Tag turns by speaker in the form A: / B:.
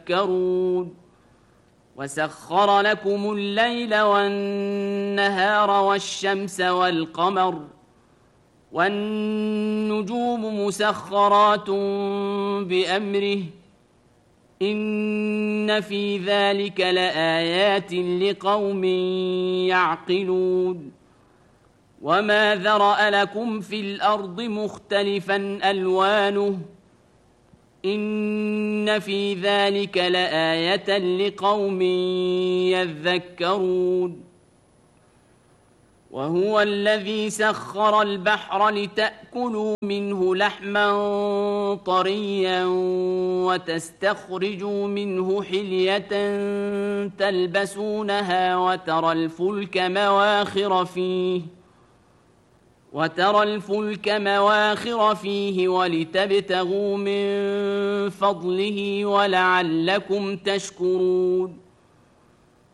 A: تذكرون وسخر لكم الليل والنهار والشمس والقمر والنجوم مسخرات بأمره إن في ذلك لآيات لقوم يعقلون وما ذرأ لكم في الأرض مختلفا ألوانه إن في ذلك لآية لقوم يذكرون وهو الذي سخر البحر لتأكلوا منه لحما طريا وتستخرجوا منه حلية تلبسونها وترى الفلك مواخر فيه ولتبتغوا من فضله ولعلكم تشكرون